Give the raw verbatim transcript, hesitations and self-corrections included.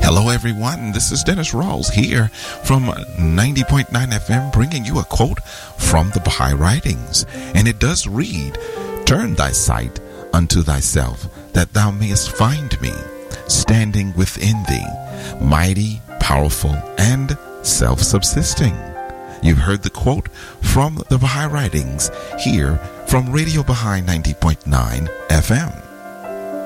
Hello, everyone. This is Dennis Rawls here from ninety point nine F M, bringing you a quote from the Baha'i Writings. And it does read, "Turn thy sight unto thyself, that thou mayest find me, standing within thee, mighty, powerful, and self-subsisting." You've heard the quote from the Baha'i Writings here from Radio Baha'i ninety point nine F M.